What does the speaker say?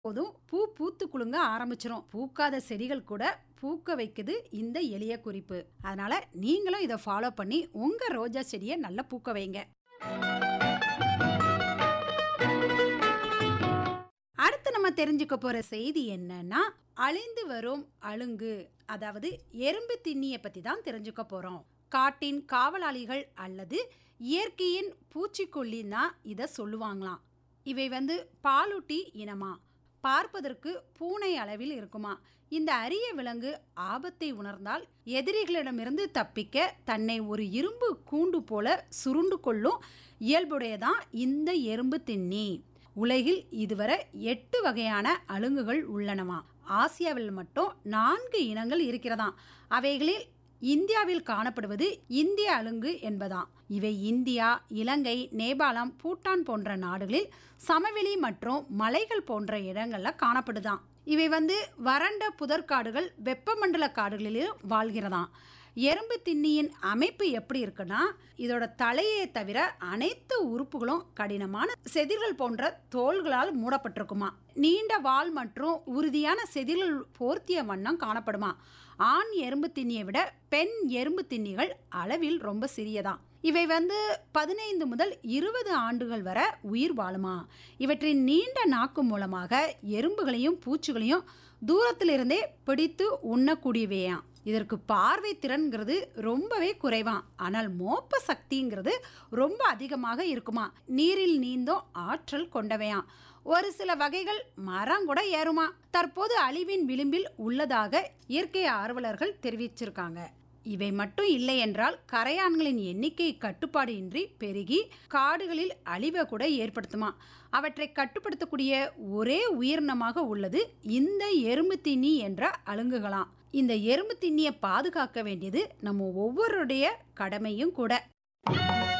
போதும் பூ பூத்து குலுங்க ஆரம்பிச்சிரும். பூக்காத செடிகள் கூட பூக்க வைக்குது இந்த எளிய குறிப்பு. அதனால நீங்களும் இதை ஃபாலோ பண்ணி உங்க ரோஜா செடியை நல்லா பூக்க வைங்க. அடுத்து நம்ம தெரிஞ்சுக்க போற செய்தி என்னன்னா, அழிந்து வரும் அழுங்கு, அதாவது எறும்பு திண்ணியை பத்தி தான் தெரிஞ்சுக்க போறோம். காட்டின் காவலாளிகள் அல்லது இயற்கையின் பூச்சிக்கொல்லின்னா இதை சொல்லுவாங்களாம். இவை பாலூட்டி இனமா, பார்ப்பதற்கு பூனை அளவில் இருக்குமா. இந்த அரிய விலங்கு ஆபத்தை உணர்ந்தால் எதிரிகளிடமிருந்து தப்பிக்க தன்னை ஒரு இரும்பு கூண்டு போல சுருண்டு கொள்ளும் இயல்புடையதான் இந்த எறும்பு திண்ணி. உலகில் இதுவரை 8 வகையான அழுங்குகள் உள்ளனவா. ஆசியாவில் மட்டும் 4 இனங்கள் இருக்கிறதாம். அவைகளில் இந்தியாவில் காணப்படுவது இந்திய அழுங்கு என்பதாம். இவை இந்தியா, இலங்கை, நேபாளம், பூட்டான் போன்ற நாடுகளில் சமவெளி மற்றும் மலைகள் போன்ற இடங்கள்ல காணப்படுதாம். இவை வறண்ட புதற்காடுகள், வெப்பமண்டல காடுகளிலும் வாழ்கிறதாம். எறும்பு திண்ணியின் அமைப்பு எப்படி இருக்குன்னா, இதோட தலையை தவிர அனைத்து உறுப்புகளும் கடினமான செதில்கள் போன்ற தோள்களால் மூடப்பட்டிருக்குமா. நீண்ட வால் மற்றும் உறுதியான செதில்கள் போர்த்திய வண்ணம் காணப்படுமா. ஆண் எறும்பு திண்ணியை விட பெண் எறும்பு திண்ணிகள் அளவில் ரொம்ப சிறியதான். இவை 15 முதல் 20 ஆண்டுகள் வரை உயிர் வாழுமா. இவற்றின் நீண்ட நாக்கு மூலமாக எறும்புகளையும் பூச்சிகளையும் தூரத்திலிருந்தே பிடித்து உண்ணக்கூடியவையாம். இதற்கு பார்வை திறன்கிறது ரொம்பவே குறைவாம். ஆனால் மோப்ப சக்திங்கிறது ரொம்ப அதிகமாக இருக்குமா. நீரில் நீந்தும் ஆற்றல் கொண்டவையாம். ஒரு சில வகைகள் மரம் கூட ஏறுமா. தற்போது அழிவின் விளிம்பில் உள்ளதாக இயற்கை ஆர்வலர்கள் தெரிவிச்சிருக்காங்க. இவை மட்டும் இல்லை என்றால் கரையான்களின் எண்ணிக்கை கட்டுப்பாடு இன்றி பெருகி காடுகளில் அழிவை கூட ஏற்படுத்துமா. அவற்றை கட்டுப்படுத்தக்கூடிய ஒரே உயிரினமாக உள்ளது இந்த எறும்பு திண்ணி என்ற அழுங்குகளாம். இந்த எறும்பு திண்ணியை பாதுகாக்க வேண்டியது நம்ம ஒவ்வொருடைய கடமையும் கூட.